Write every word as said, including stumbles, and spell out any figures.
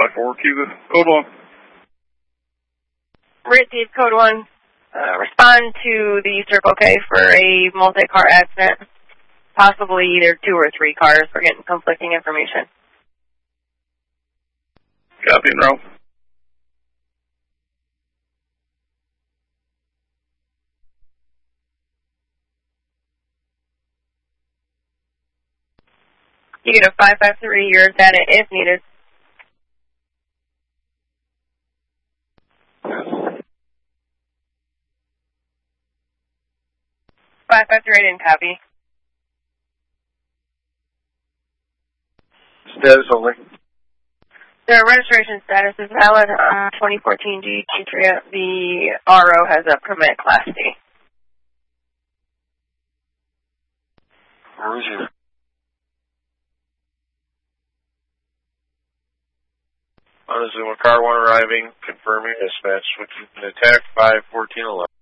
five four, Cuba, code one. Receive code one. Uh, respond to the Circle K for a multi-car accident. Possibly either two or three cars. We're getting conflicting information. Copy and roll. You get a five five three, your data if needed. five five three, I didn't copy. Status only. The registration status is valid on twenty fourteen G T. The R O has a permit class D. Roger. On a Zuma, car one arriving, confirming dispatch, switching to attack five fourteen eleven.